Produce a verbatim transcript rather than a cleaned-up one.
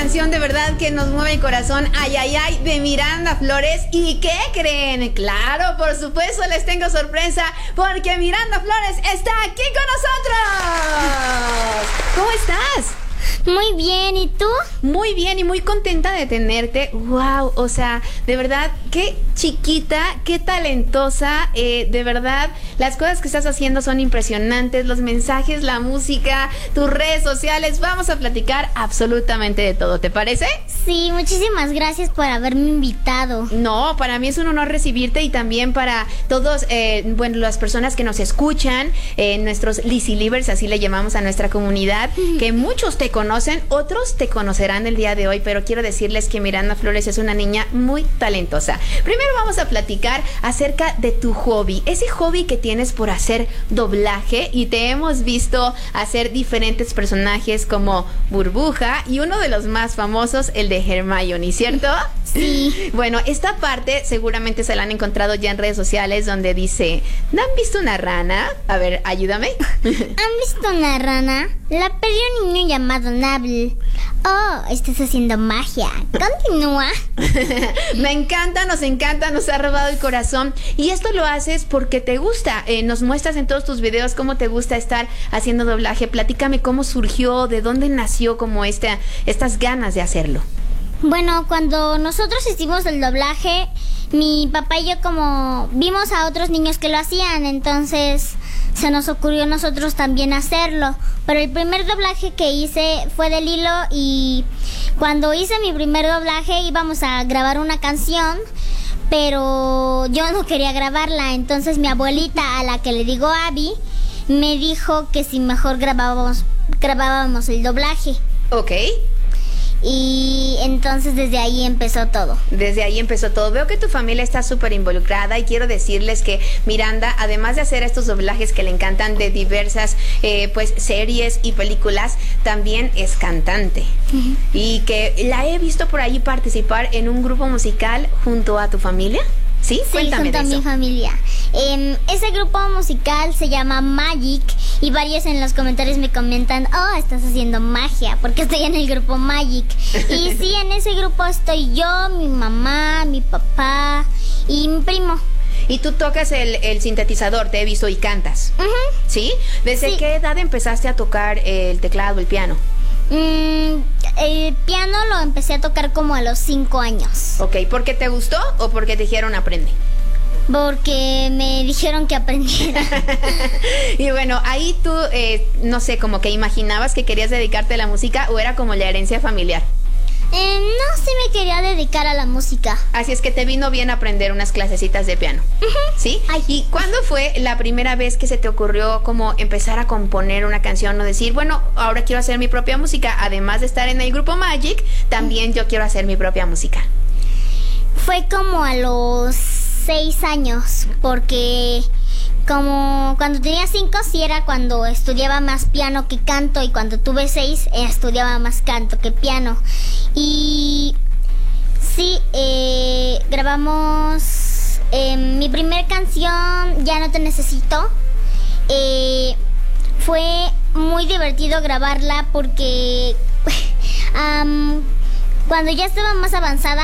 canción de verdad que nos mueve el corazón, Ay, ay, ay, de Miranda Flores. ¿Y qué creen? Claro, por supuesto les tengo sorpresa, porque Miranda Flores está aquí con nosotros. ¿Cómo estás? Muy bien, ¿y tú? Muy bien y muy contenta de tenerte. Wow, o sea, de verdad, qué chiquita, qué talentosa. eh, De verdad, las cosas que estás haciendo son impresionantes. Los mensajes, la música, tus redes sociales. Vamos a platicar absolutamente de todo, ¿te parece? Sí, muchísimas gracias por haberme invitado. No, para mí es un honor recibirte y también para todos, eh, bueno, las personas que nos escuchan, eh, nuestros Lizzy Livers, así le llamamos a nuestra comunidad, que muchos te conocen, otros te conocerán el día de hoy, pero quiero decirles que Miranda Flores es una niña muy talentosa. Primero vamos a platicar acerca de tu hobby, ese hobby que tienes por hacer doblaje, y te hemos visto hacer diferentes personajes como Burbuja y uno de los más famosos, el de Hermione, ¿cierto? Sí. Bueno, esta parte seguramente se la han encontrado ya en redes sociales donde dice, ¿no han visto una rana? A ver, ayúdame. ¿Han visto una rana? La perdió un niño llamado Nabble. Oh, estás haciendo magia. Continúa. Me encanta, nos encanta, nos ha robado el corazón. Y esto lo haces porque te gusta. Eh, nos muestras en todos tus videos cómo te gusta estar haciendo doblaje. Platícame cómo surgió, de dónde nació como esta, estas ganas de hacerlo. Bueno, cuando nosotros hicimos el doblaje, mi papá y yo como vimos a otros niños que lo hacían, entonces se nos ocurrió a nosotros también hacerlo. Pero el primer doblaje que hice fue de Lilo, y cuando hice mi primer doblaje íbamos a grabar una canción, pero yo no quería grabarla. Entonces mi abuelita, a la que le digo Abby, me dijo que si mejor grabábamos, grabábamos el doblaje. Ok. Y entonces desde ahí empezó todo. Desde ahí empezó todo. Veo que tu familia está súper involucrada y quiero decirles que Miranda, además de hacer estos doblajes que le encantan de diversas eh, pues series y películas, también es cantante. Uh-huh. Y que la he visto por ahí participar en un grupo musical junto a tu familia. ¿Sí? Sí, Cuéntame junto de a eso. mi familia. Eh, ese grupo musical se llama Magic, y varios en los comentarios me comentan, oh, estás haciendo magia, porque estoy en el grupo Magic. Y sí, en ese grupo estoy yo, mi mamá, mi papá y mi primo. Y tú tocas el, el sintetizador, te he visto, y cantas. Uh-huh. ¿Sí? ¿Desde sí. qué edad empezaste a tocar el teclado, el piano? Mm, el piano lo empecé a tocar como a los cinco años. Ok, ¿por qué te gustó o porque te dijeron aprende? Porque me dijeron que aprendiera. Y bueno, ahí tú, eh, no sé, como que imaginabas que querías dedicarte a la música, o era como la herencia familiar. Eh, no, sí me quería dedicar a la música. Así es que te vino bien aprender unas clasecitas de piano. Uh-huh. ¿Sí? Ay. ¿Y cuándo fue la primera vez que se te ocurrió como empezar a componer una canción o decir, bueno, ahora quiero hacer mi propia música? Además de estar en el grupo Magic, también yo quiero hacer mi propia música. Fue como a los seis años, porque como cuando tenía cinco sí era cuando estudiaba más piano que canto, y cuando tuve seis eh, estudiaba más canto que piano. Y sí, eh, grabamos eh, mi primer canción, Ya no te necesito. Eh, fue muy divertido grabarla porque um, cuando ya estaba más avanzada